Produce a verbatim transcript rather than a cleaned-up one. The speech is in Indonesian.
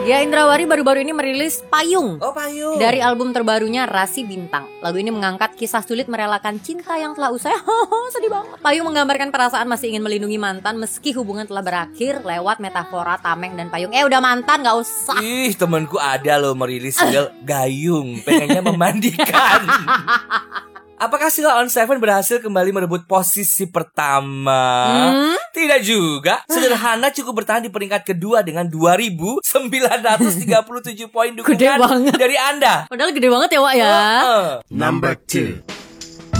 Dia Indrawari baru-baru ini merilis Payung. Oh, Payung. Dari album terbarunya Rasi Bintang. Lagu ini mengangkat kisah sulit merelakan cinta yang telah usai. Sedih banget. Payung menggambarkan perasaan masih ingin melindungi mantan meski hubungan telah berakhir lewat metafora tameng dan payung. Eh udah mantan gak usah. Ih, temanku ada loh merilis single Gayung, pengennya memandikan. Apakah Sheila on Seven berhasil kembali merebut posisi pertama? Hmm? Tidak juga. Sederhana cukup bertahan di peringkat kedua dengan dua ribu sembilan ratus tiga puluh tujuh poin dukungan dari Anda. Padahal gede banget ya, Wak ya. Uh -uh. Number two.